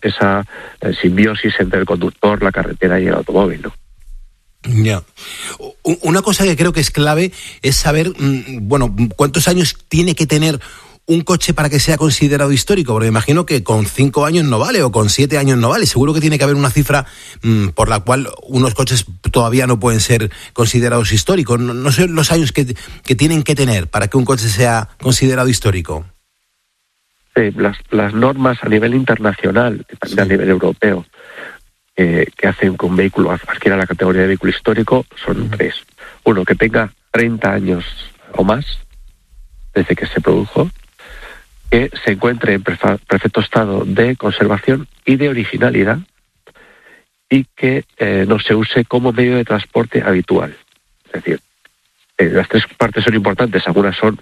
esa simbiosis entre el conductor, la carretera y el automóvil, ¿no? Ya. Una cosa que creo que es clave es saber, cuántos años tiene que tener un coche para que sea considerado histórico, porque me imagino que con 5 años no vale o con 7 años no vale. Seguro que tiene que haber una cifra por la cual unos coches todavía no pueden ser considerados históricos. No sé los años que tienen que tener para que un coche sea considerado histórico. Sí, las normas a nivel internacional y también a nivel europeo que hacen que un vehículo adquiera la categoría de vehículo histórico son 3. Uno, que tenga 30 años o más desde que se produjo, que se encuentre en perfecto estado de conservación y de originalidad y que no se use como medio de transporte habitual. Es decir, las 3 partes son importantes, algunas son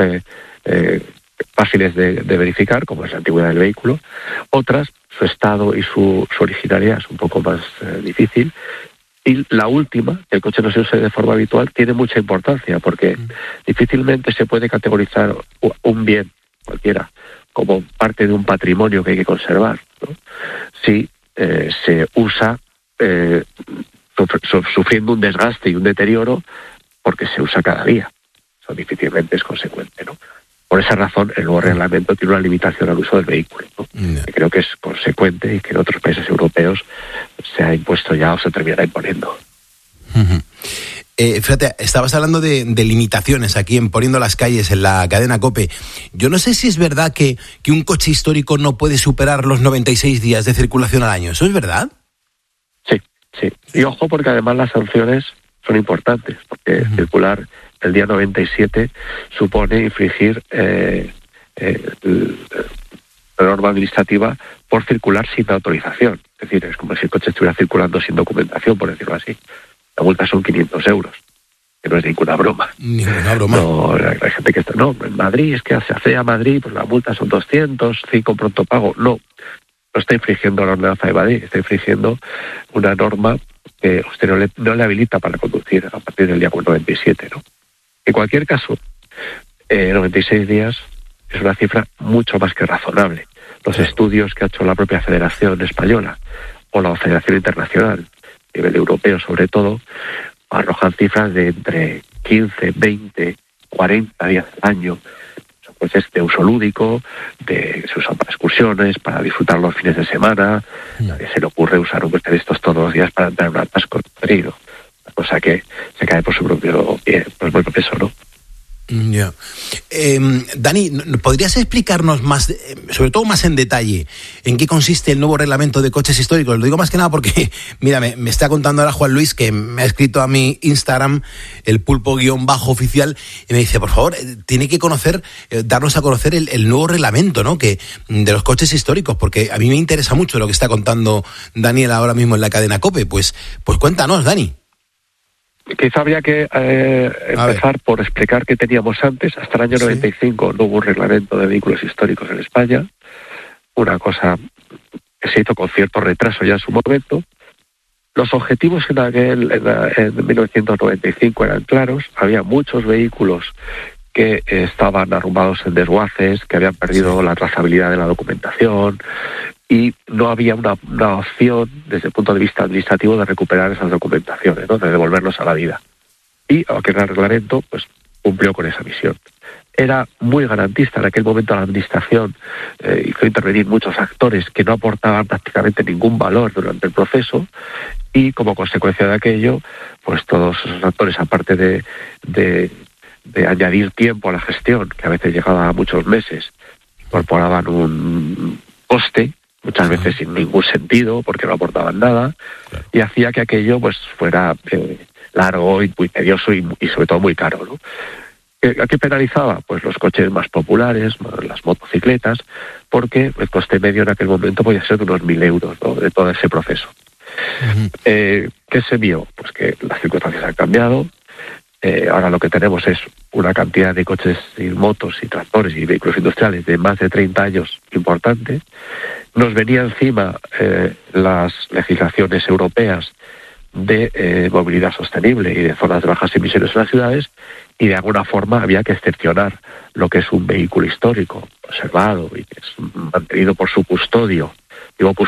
fáciles de verificar, como es la antigüedad del vehículo, otras, su estado y su originalidad es un poco más difícil, y la última, que el coche no se use de forma habitual, tiene mucha importancia, porque difícilmente se puede categorizar un bien cualquiera como parte de un patrimonio que hay que conservar, ¿no? Si se usa sufriendo un desgaste y un deterioro porque se usa cada día. Eso difícilmente es consecuente, ¿no? Por esa razón, el nuevo reglamento tiene una limitación al uso del vehículo, ¿no? Que creo que es consecuente y que en otros países europeos se ha impuesto ya o se terminará imponiendo. Fíjate, estabas hablando de limitaciones aquí en Poniendo las Calles, en la cadena COPE. Yo no sé si es verdad que un coche histórico no puede superar los 96 días de circulación al año. ¿Eso es verdad? Sí. Y ojo, porque además las sanciones son importantes, porque circular el día 97 supone infringir la norma administrativa por circular sin autorización. Es decir, es como si el coche estuviera circulando sin documentación, por decirlo así. La multa son 500 euros, que no es ninguna broma. Ninguna broma. No, hay gente que está, en Madrid, es que se hace a Madrid, pues la multa son 200, 5 pronto pago. No está infringiendo la ordenanza de Madrid, está infringiendo una norma que usted no le habilita para conducir a partir del día 97, ¿no? En cualquier caso, 96 días es una cifra mucho más que razonable. Los estudios que ha hecho la propia Federación Española o la Federación Internacional, a nivel europeo sobre todo, arrojan cifras de entre 15, 20, 40 días al año. Son coches de uso lúdico, se usan para excursiones, para disfrutar los fines de semana. Nadie se le ocurre usar un coche de estos todos los días para entrar en un atasco tenido. Una cosa que se cae por su propio peso, ¿no? Ya. Dani, ¿podrías explicarnos más, sobre todo más en detalle, en qué consiste el nuevo reglamento de coches históricos? Lo digo más que nada porque, mira, me está contando ahora Juan Luis, que me ha escrito a mi Instagram, el pulpo_oficial, y me dice, por favor, tiene que darnos a conocer el nuevo reglamento, ¿no?, que de los coches históricos, porque a mí me interesa mucho lo que está contando Daniel ahora mismo en la cadena COPE. Pues cuéntanos, Dani. Quizá habría que empezar por explicar qué teníamos antes. Hasta el año 95 no hubo un reglamento de vehículos históricos en España, una cosa que se hizo con cierto retraso ya en su momento. Los objetivos en 1995 eran claros. Había muchos vehículos que estaban arrumbados en desguaces, que habían perdido la trazabilidad de la documentación, y no había una opción desde el punto de vista administrativo de recuperar esas documentaciones, ¿no?, de devolverlos a la vida. Y aunque el reglamento pues cumplió con esa misión. Era muy garantista. En aquel momento la administración hizo intervenir muchos actores que no aportaban prácticamente ningún valor durante el proceso, y como consecuencia de aquello, pues todos esos actores, aparte de añadir tiempo a la gestión, que a veces llegaba a muchos meses, incorporaban un coste, muchas veces sin ningún sentido, porque no aportaban nada, y hacía que aquello pues fuera largo y muy tedioso y sobre todo muy caro, ¿no? ¿A qué penalizaba? Pues los coches más populares, las motocicletas, porque el coste medio en aquel momento podía ser de unos 1.000 euros, ¿no?, de todo ese proceso. ¿Qué se vio? Pues que las circunstancias han cambiado. Ahora lo que tenemos es una cantidad de coches y motos y tractores y vehículos industriales de más de 30 años importante. Nos venía encima las legislaciones europeas de movilidad sostenible y de zonas de bajas emisiones en las ciudades, y de alguna forma había que excepcionar lo que es un vehículo histórico, conservado y que es mantenido por su custodio. Digo